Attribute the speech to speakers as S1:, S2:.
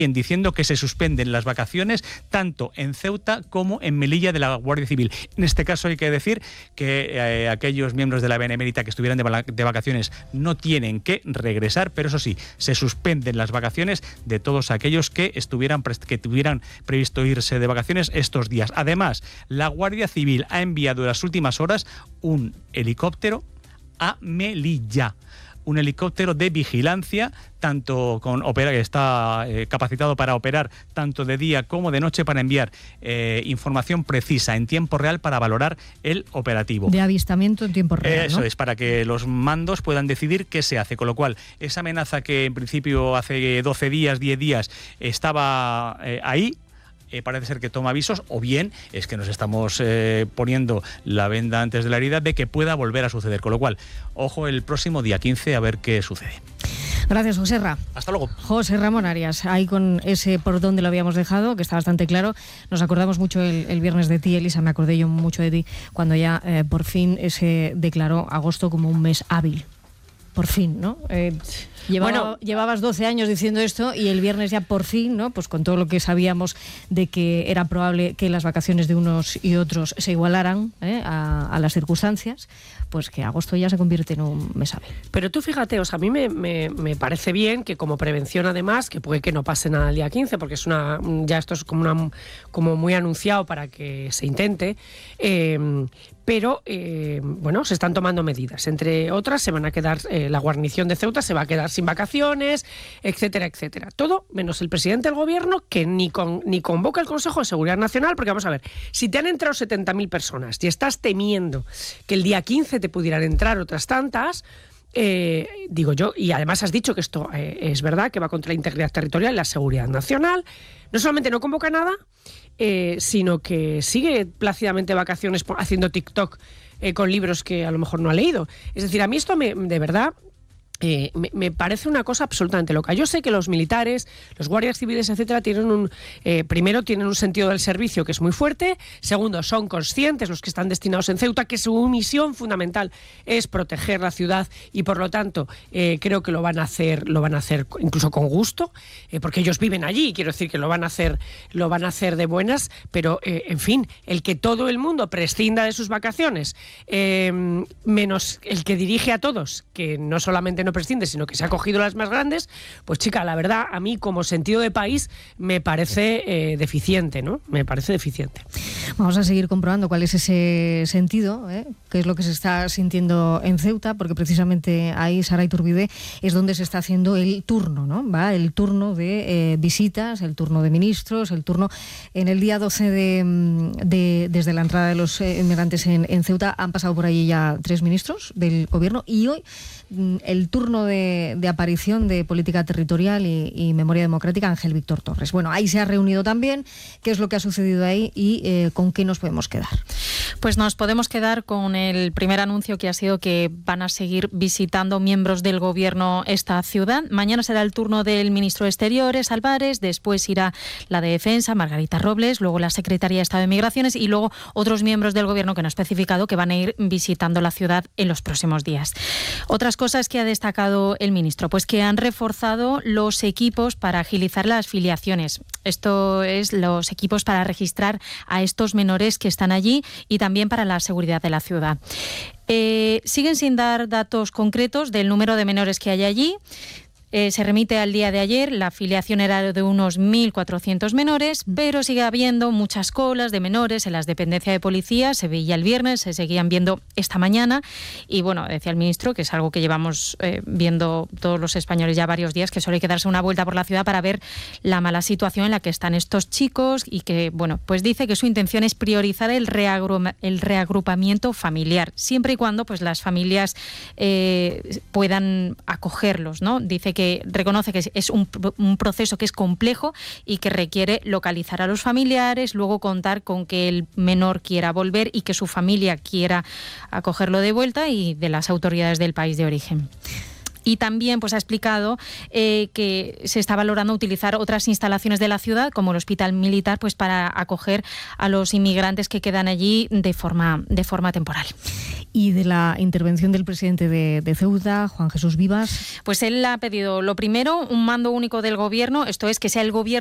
S1: diciendo que se suspenden las vacaciones tanto en Ceuta como en Melilla de la Guardia Civil. En este caso hay que decir que aquellos miembros de la Benemérita que estuvieran de vacaciones no tienen que regresar, pero eso sí, se suspenden las vacaciones de todos aquellos que tuvieran previsto irse de vacaciones estos días. Además, la Guardia Civil ha enviado en las últimas horas un helicóptero a Melilla. Un helicóptero de vigilancia, que está capacitado para operar tanto de día como de noche, para enviar información precisa en tiempo real para valorar el operativo.
S2: De avistamiento en tiempo real,
S1: Eso
S2: ¿no?
S1: es, para que los mandos puedan decidir qué se hace. Con lo cual, esa amenaza que en principio hace 12 días, 10 días, estaba ahí, parece ser que toma avisos, o bien es que nos estamos poniendo la venda antes de la herida de que pueda volver a suceder. Con lo cual, ojo el próximo día 15 a ver qué sucede.
S2: Gracias, Joserra.
S1: Hasta luego.
S2: José Ramón Arias, ahí con ese por donde lo habíamos dejado, que está bastante claro. Nos acordamos mucho el viernes de ti, Elisa, me acordé yo mucho de ti, cuando ya por fin se declaró agosto como un mes hábil. Por fin, ¿no? Llevabas 12 años diciendo esto y el viernes ya por fin, ¿no? Pues con todo lo que sabíamos de que era probable que las vacaciones de unos y otros se igualaran a las circunstancias, pues que agosto ya se convierte en un mes hábil.
S3: Pero tú fíjate, a mí me parece bien que como prevención, además, que puede que no pase nada el día 15, porque ya esto es como muy anunciado para que se intente, pero se están tomando medidas. Entre otras, se van a quedar, la guarnición de Ceuta se va a quedar sin vacaciones, etcétera, etcétera. Todo menos el presidente del gobierno, que ni convoca el Consejo de Seguridad Nacional, porque vamos a ver, si te han entrado 70.000 personas y estás temiendo que el día 15 te pudieran entrar otras tantas, digo yo, y además has dicho que esto es verdad, que va contra la integridad territorial y la seguridad nacional, no solamente no convoca nada, sino que sigue plácidamente vacaciones haciendo TikTok con libros que a lo mejor no ha leído. Es decir, a mí esto de verdad me parece una cosa absolutamente loca. Yo sé que los militares, los guardias civiles, etcétera, primero tienen un sentido del servicio que es muy fuerte. Segundo, son conscientes los que están destinados en Ceuta que su misión fundamental es proteger la ciudad y por lo tanto creo que lo van a hacer incluso con gusto, porque ellos viven allí. Quiero decir que lo van a hacer de buenas, pero en fin, el que todo el mundo prescinda de sus vacaciones, menos el que dirige a todos, que no solamente no prescinde, sino que se ha cogido las más grandes, pues chica, la verdad, a mí como sentido de país me parece deficiente, ¿no? Me parece deficiente.
S2: Vamos a seguir comprobando cuál es ese sentido, qué es lo que se está sintiendo en Ceuta, porque precisamente ahí, Sara Iturbide, es donde se está haciendo el turno, ¿no? Va el turno de visitas, el turno de ministros, el turno en el día 12 desde la entrada de los inmigrantes en Ceuta. Han pasado por allí ya 3 ministros del gobierno y hoy el turno de aparición de política territorial y memoria democrática, Ángel Víctor Torres. Bueno, ahí se ha reunido también. ¿Qué es lo que ha sucedido ahí y con qué nos podemos quedar?
S4: Pues nos podemos quedar con el primer anuncio, que ha sido que van a seguir visitando miembros del gobierno esta ciudad. Mañana será el turno del ministro de Exteriores, Álvarez, después irá la de Defensa, Margarita Robles, luego la Secretaría de Estado de Migraciones y luego otros miembros del gobierno que no ha especificado que van a ir visitando la ciudad en los próximos días. Otras cosas que ha destacado el ministro, pues que han reforzado los equipos para agilizar las filiaciones. Esto es los equipos para registrar a estos menores que están allí y también para la seguridad de la ciudad. Siguen sin dar datos concretos del número de menores que hay allí. Se remite al día de ayer, la afiliación era de unos 1.400 menores, pero sigue habiendo muchas colas de menores en las dependencias de policía. Se veía el viernes, se seguían viendo esta mañana y bueno, decía el ministro que es algo que llevamos viendo todos los españoles ya varios días, que solo hay que darse una vuelta por la ciudad para ver la mala situación en la que están estos chicos y que, bueno, pues dice que su intención es priorizar el reagrupamiento familiar, siempre y cuando pues las familias puedan acogerlos, ¿no? Dice que reconoce que es un proceso que es complejo y que requiere localizar a los familiares, luego contar con que el menor quiera volver y que su familia quiera acogerlo de vuelta y de las autoridades del país de origen. Y también pues ha explicado que se está valorando utilizar otras instalaciones de la ciudad, como el Hospital Militar, pues para acoger a los inmigrantes que quedan allí de forma temporal.
S2: Y de la intervención del presidente de Ceuta, Juan Jesús Vivas.
S4: Pues él ha pedido, lo primero, un mando único del gobierno, esto es que sea el gobierno